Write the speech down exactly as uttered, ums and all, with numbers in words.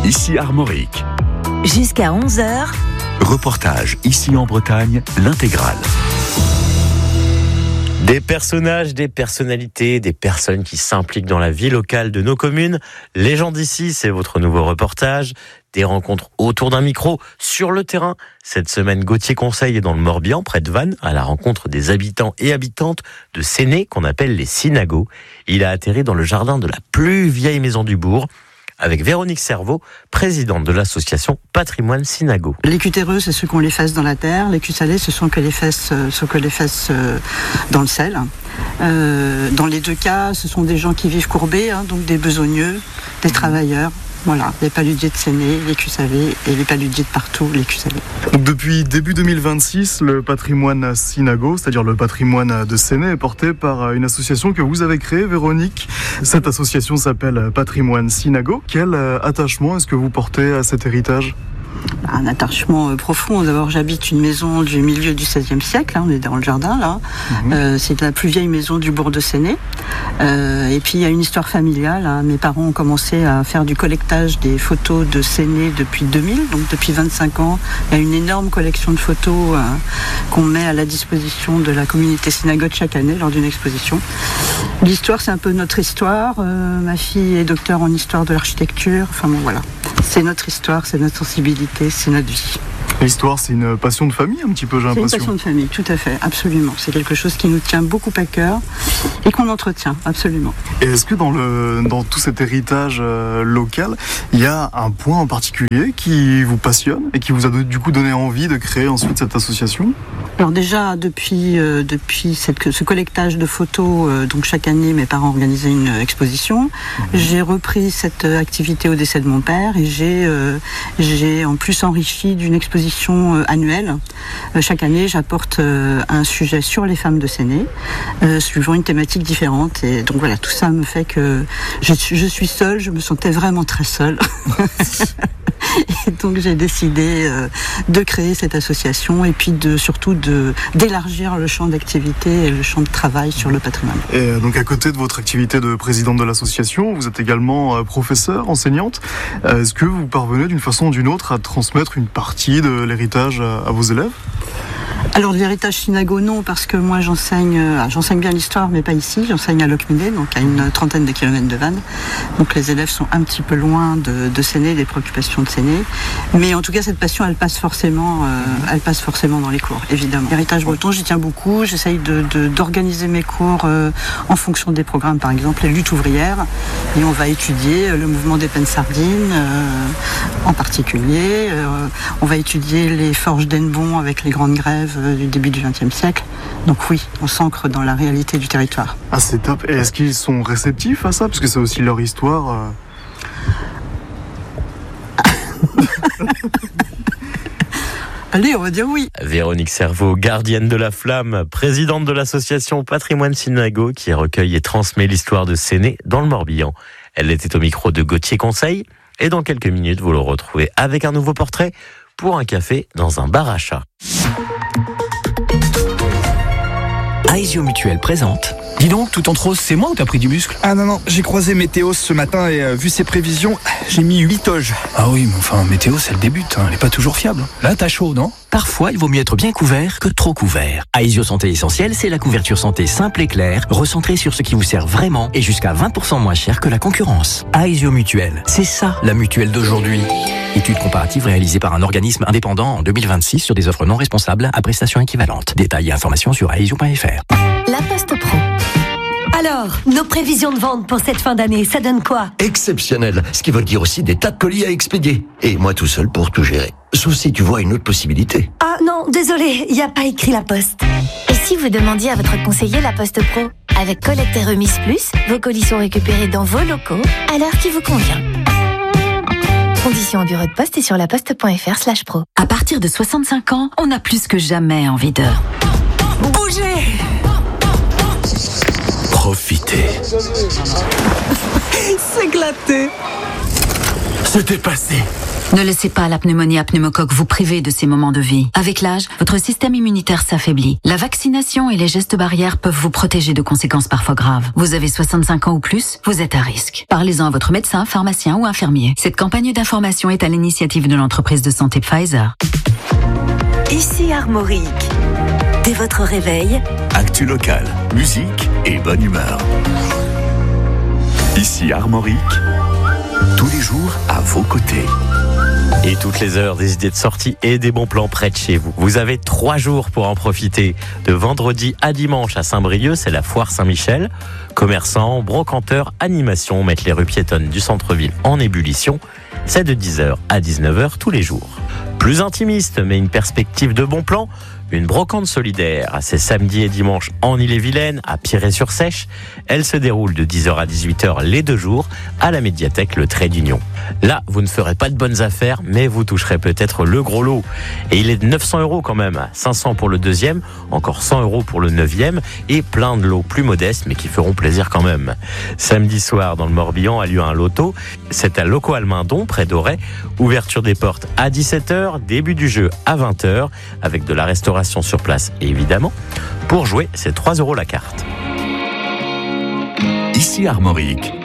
ici Armorique. Jusqu'à onze heures. Reportage ici en Bretagne, l'intégrale. Des personnages, des personnalités, des personnes qui s'impliquent dans la vie locale de nos communes. Les gens d'ici, c'est votre nouveau reportage. Des rencontres autour d'un micro, sur le terrain. Cette semaine, Gauthier Conseil est dans le Morbihan, près de Vannes, à la rencontre des habitants et habitantes de Séné, qu'on appelle les Synagos. Il a atterri dans le jardin de la plus vieille maison du bourg, avec Véronique Serveau, présidente de l'association Patrimoine Synago. Les cutéreux, c'est ceux qui ont les fesses dans la terre. Les culs-salés, ce sont que les fesses, sont que les fesses dans le sel. Euh, dans les deux cas, ce sont des gens qui vivent courbés, hein, donc des besogneux, des travailleurs. Voilà, les paludiers de Séné, les culs-salés et les paludiers de partout, les culs-salés. Donc depuis début deux mille vingt-six, le patrimoine Synago, c'est-à-dire le patrimoine de Séné, est porté par une association que vous avez créée, Véronique. Cette association s'appelle Patrimoine Synago. Quel attachement est-ce que vous portez à cet héritage ? Un attachement profond. D'abord, j'habite une maison du milieu du seizième siècle. Hein, on est dans le jardin, là. Mmh. Euh, c'est la plus vieille maison du bourg de Séné. Euh, et puis, il y a une histoire familiale. Hein. Mes parents ont commencé à faire du collectage des photos de Séné depuis deux mille. Donc, depuis vingt-cinq ans, il y a une énorme collection de photos euh, qu'on met à la disposition de la communauté synagogue chaque année lors d'une exposition. L'histoire, c'est un peu notre histoire. Euh, ma fille est docteur en histoire de l'architecture. Enfin, bon, voilà. C'est notre histoire, c'est notre sensibilité, c'est notre vie. L'histoire, c'est une passion de famille, un petit peu, j'ai l'impression. C'est une passion de famille, tout à fait, absolument. C'est quelque chose qui nous tient beaucoup à cœur et qu'on entretient, absolument. Et est-ce que dans, le, dans tout cet héritage euh, local, il y a un point en particulier qui vous passionne et qui vous a du coup donné envie de créer ensuite cette association ? Alors déjà, depuis, euh, depuis cette, ce collectage de photos, euh, donc chaque année, mes parents organisaient une exposition. Mmh. J'ai repris cette activité au décès de mon père et j'ai, euh, j'ai en plus enrichi d'une exposition annuelle. Euh, chaque année, j'apporte euh, un sujet sur les femmes de Séné, euh, suivant une thématique différente. Et donc voilà, tout ça me fait que je, je suis seule, je me sentais vraiment très seule. Et donc j'ai décidé euh, de créer cette association et puis de, surtout de, d'élargir le champ d'activité et le champ de travail sur le patrimoine. Et donc à côté de votre activité de présidente de l'association, vous êtes également euh, professeure, enseignante. Euh, est-ce que vous parvenez d'une façon ou d'une autre à transmettre une partie de l'héritage à, à vos élèves ? Alors l'héritage synago, non, parce que moi j'enseigne, euh, j'enseigne bien l'histoire, mais pas ici. J'enseigne à Locminé, donc à une trentaine de kilomètres de Vannes. Donc les élèves sont un petit peu loin de, de Séné, des préoccupations de Séné. Mais en tout cas, cette passion, elle passe forcément, euh, elle passe forcément dans les cours, évidemment. L'héritage breton, j'y tiens beaucoup. J'essaye de, de, d'organiser mes cours euh, en fonction des programmes, par exemple les luttes ouvrières. Et on va étudier le mouvement des pennes sardines, euh, en particulier. Euh, on va étudier les forges d'Hennebont avec les grandes grèves du début du vingtième siècle. Donc oui, on s'ancre dans la réalité du territoire. Ah, c'est top. Et est-ce qu'ils sont réceptifs à ça ? Parce que c'est aussi leur histoire. Euh... Allez, on va dire oui. Véronique Serveau, gardienne de la flamme, présidente de l'association Patrimoine Synago, qui recueille et transmet l'histoire de Séné dans le Morbihan. Elle était au micro de Gauthier Conseil. Et dans quelques minutes, vous le retrouvez avec un nouveau portrait pour un café dans un bar à chat. Aesio Mutuel présente. Dis donc, tout en rose, c'est moi ou t'as pris du muscle ? Ah non, non, j'ai croisé Météos ce matin et euh, vu ses prévisions, j'ai mis huit oges. Ah oui, mais enfin, Météos, elle débute, hein, elle est pas toujours fiable. Là, t'as chaud, non ? Parfois, il vaut mieux être bien couvert que trop couvert. Aesio Santé Essentielle, c'est la couverture santé simple et claire, recentrée sur ce qui vous sert vraiment et jusqu'à vingt pour cent moins cher que la concurrence. Aesio Mutuel, c'est ça, la mutuelle d'aujourd'hui. Étude comparative réalisée par un organisme indépendant en deux mille vingt-six sur des offres non responsables à prestations équivalentes. Détails et informations sur aesio point f r. La Poste Pro. Alors, nos prévisions de vente pour cette fin d'année, ça donne quoi ? Exceptionnel, ce qui veut dire aussi des tas de colis à expédier. Et moi tout seul pour tout gérer. Sauf si tu vois une autre possibilité. Ah non, désolé, il n'y a pas écrit La Poste. Et si vous demandiez à votre conseiller La Poste Pro ? Avec collecte et remise plus, vos colis sont récupérés dans vos locaux à l'heure qui vous convient. Conditions au bureau de poste et sur laposte.fr slash pro. À partir de soixante-cinq ans, on a plus que jamais envie de... bouger. Profitez. S'éclater. Se dépasser. Ne laissez pas la pneumonie à pneumocoque vous priver de ces moments de vie. Avec l'âge, votre système immunitaire s'affaiblit. La vaccination et les gestes barrières peuvent vous protéger de conséquences parfois graves. Vous avez soixante-cinq ans ou plus, vous êtes à risque. Parlez-en à votre médecin, pharmacien ou infirmier. Cette campagne d'information est à l'initiative de l'entreprise de santé Pfizer. Ici Armorique. Dès votre réveil, Actu locale, musique et bonne humeur. Ici Armorique, tous les jours à vos côtés. Et toutes les heures, des idées de sortie et des bons plans près de chez vous. Vous avez trois jours pour en profiter. De vendredi à dimanche à Saint-Brieuc, c'est la foire Saint-Michel. Commerçants, brocanteurs, animations mettent les rues piétonnes du centre-ville en ébullition. C'est de dix heures à dix-neuf heures tous les jours. Plus intimiste, mais une perspective de bon plan, une brocante solidaire. C'est samedi et dimanche en Ille-et-Vilaine, à Pierret-sur-Sèche. Elle se déroule de dix heures à dix-huit heures les deux jours à la médiathèque Le Trait d'Union. Là, vous ne ferez pas de bonnes affaires, mais vous toucherez peut-être le gros lot. Et il est de neuf cents euros quand même. cinq cents pour le deuxième, encore cent euros pour le neuvième, et plein de lots plus modestes, mais qui feront plaisir quand même. Samedi soir, dans le Morbihan, a lieu un loto. C'est à Loco-Almindon, près d'Auray. Ouverture des portes à dix-sept heures, début du jeu à vingt heures, avec de la restauration sur place, évidemment. Pour jouer, c'est trois euros la carte. Ici Armorique.